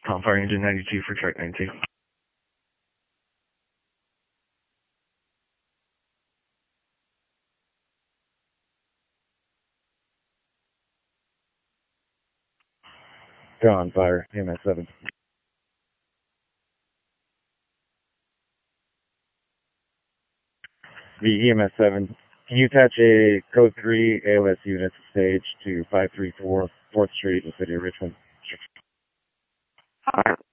Fire Engine 92 for track 92. Go on fire, EMS 7. The EMS 7, can you attach a code 3 AOS unit stage to 534 4th Street in the city of Richmond?